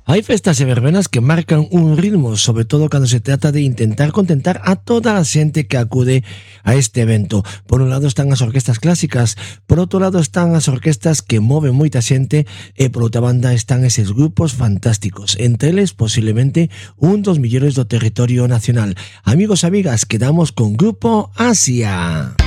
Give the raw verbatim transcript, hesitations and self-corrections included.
Hai festas e verbenas que marcan un ritmo, sobre todo cando se trata de intentar contentar a toda a xente que acude a este evento. Por un lado están as orquestas clásicas, por outro lado están as orquestas que moven moita xente e por outra banda están eses grupos fantásticos, entre eles posiblemente un dos millores do territorio nacional. Amigos e amigas, quedamos con Grupo Asia.